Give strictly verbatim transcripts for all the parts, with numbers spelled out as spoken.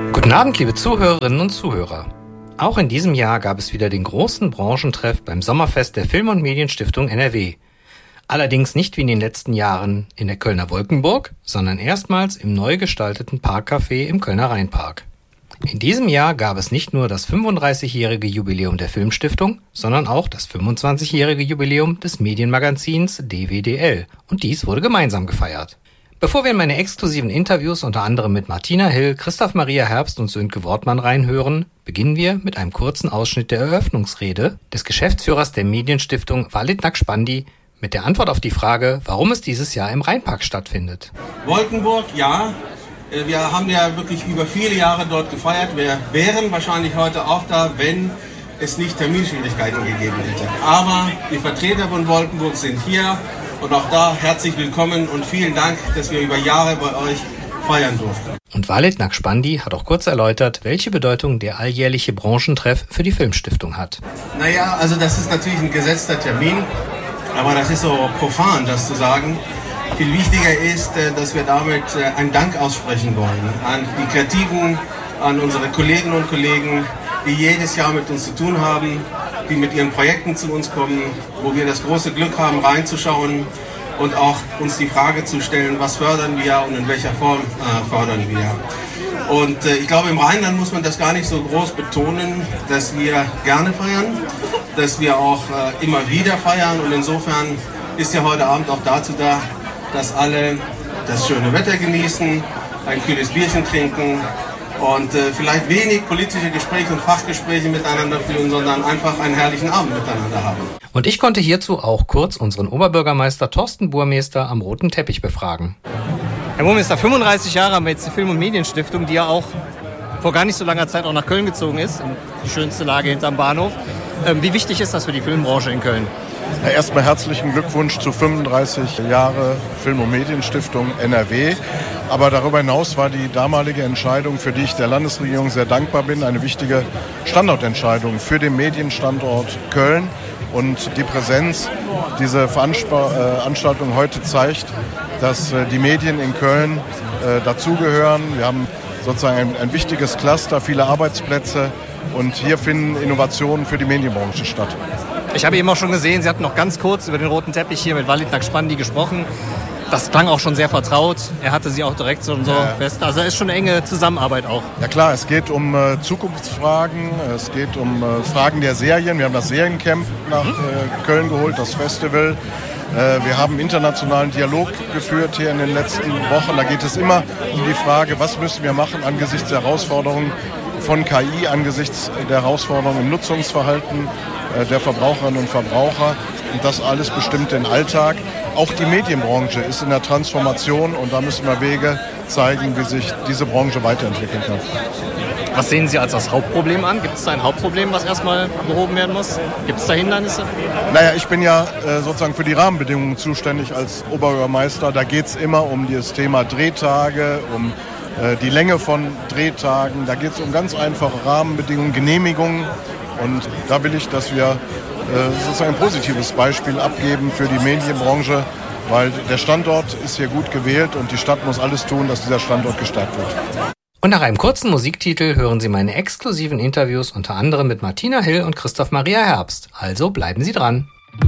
Guten Abend, liebe Zuhörerinnen und Zuhörer. Auch in diesem Jahr gab es wieder den großen Branchentreff beim Sommerfest der Film- und Medienstiftung N R W. Allerdings nicht wie in den letzten Jahren in der Kölner Wolkenburg, sondern erstmals im neu gestalteten Parkcafé im Kölner Rheinpark. In diesem Jahr gab es nicht nur das fünfunddreißigjährige Jubiläum der Filmstiftung, sondern auch das fünfundzwanzigjährige Jubiläum des Medienmagazins D W D L. Und dies wurde gemeinsam gefeiert. Bevor wir in meine exklusiven Interviews unter anderem mit Martina Hill, Christoph Maria Herbst und Sönke Wortmann reinhören, beginnen wir mit einem kurzen Ausschnitt der Eröffnungsrede des Geschäftsführers der Medienstiftung Walid Naqshbandi mit der Antwort auf die Frage, warum es dieses Jahr im Rheinpark stattfindet. Wolkenburg, ja. Wir haben ja wirklich über viele Jahre dort gefeiert. Wir wären wahrscheinlich heute auch da, wenn es nicht Terminschwierigkeiten gegeben hätte. Aber die Vertreter von Wolkenburg sind hier. Und auch da herzlich willkommen und vielen Dank, dass wir über Jahre bei euch feiern durften. Und Walid Naqshbandi hat auch kurz erläutert, welche Bedeutung der alljährliche Branchentreff für die Filmstiftung hat. Naja, also das ist natürlich ein gesetzter Termin, aber das ist so profan, das zu sagen. Viel wichtiger ist, dass wir damit einen Dank aussprechen wollen an die Kreativen, an unsere Kolleginnen und Kollegen, die jedes Jahr mit uns zu tun haben, die mit ihren Projekten zu uns kommen, wo wir das große Glück haben, reinzuschauen und auch uns die Frage zu stellen, was fördern wir und in welcher Form äh, fördern wir. Und äh, ich glaube, im Rheinland muss man das gar nicht so groß betonen, dass wir gerne feiern, dass wir auch äh, immer wieder feiern und insofern ist ja heute Abend auch dazu da, dass alle das schöne Wetter genießen, ein kühles Bierchen trinken, und äh, vielleicht wenig politische Gespräche und Fachgespräche miteinander führen, sondern einfach einen herrlichen Abend miteinander haben. Und ich konnte hierzu auch kurz unseren Oberbürgermeister Thorsten Burmester am roten Teppich befragen. Herr Burmester, fünfunddreißig Jahre haben wir jetzt die Film- und Medienstiftung, die ja auch vor gar nicht so langer Zeit auch nach Köln gezogen ist, in die schönste Lage hinterm Bahnhof. Ähm, wie wichtig ist das für die Filmbranche in Köln? Ja, erstmal herzlichen Glückwunsch zu fünfunddreißig Jahre Film- und Medienstiftung N R W. Aber darüber hinaus war die damalige Entscheidung, für die ich der Landesregierung sehr dankbar bin, eine wichtige Standortentscheidung für den Medienstandort Köln. Und die Präsenz dieser Veranstaltung heute zeigt, dass die Medien in Köln äh, dazugehören. Wir haben sozusagen ein, ein wichtiges Cluster, viele Arbeitsplätze und hier finden Innovationen für die Medienbranche statt. Ich habe eben auch schon gesehen, Sie hatten noch ganz kurz über den roten Teppich hier mit Walid Naqshbandi gesprochen. Das klang auch schon sehr vertraut. Er hatte Sie auch direkt so, so ja. fest. Also es ist schon eine enge Zusammenarbeit auch. Ja klar, es geht um äh, Zukunftsfragen, es geht um äh, Fragen der Serien. Wir haben das Seriencamp nach äh, Köln geholt, das Festival. Äh, wir haben internationalen Dialog geführt hier in den letzten Wochen. Da geht es immer um die Frage, was müssen wir machen angesichts der Herausforderungen von K I, angesichts der Herausforderungen im Nutzungsverhalten äh, der Verbraucherinnen und Verbraucher. Und das alles bestimmt den Alltag. Auch die Medienbranche ist in der Transformation und da müssen wir Wege zeigen, wie sich diese Branche weiterentwickeln kann. Was sehen Sie als das Hauptproblem an? Gibt es da ein Hauptproblem, was erstmal behoben werden muss? Gibt es da Hindernisse? Naja, ich bin ja äh, sozusagen für die Rahmenbedingungen zuständig als Oberbürgermeister. Da geht es immer um das Thema Drehtage, um äh, die Länge von Drehtagen. Da geht es um ganz einfache Rahmenbedingungen, Genehmigungen. Und da will ich, dass wir sozusagen ein positives Beispiel abgeben für die Medienbranche, weil der Standort ist hier gut gewählt und die Stadt muss alles tun, dass dieser Standort gestärkt wird. Und nach einem kurzen Musiktitel hören Sie meine exklusiven Interviews unter anderem mit Martina Hill und Christoph Maria Herbst. Also bleiben Sie dran.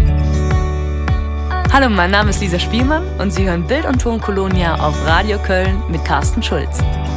Hallo, mein Name ist Lisa Spielmann und Sie hören Bild und Ton Colonia auf Radio Köln mit Carsten Schulz.